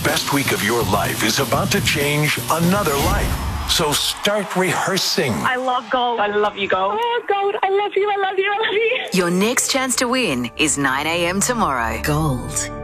best week of your life is about to change another life. So start rehearsing. I love gold. I love you, Gold. Oh, gold. I love you. I love you. I love you. Your next chance to win is 9 a.m. tomorrow. Gold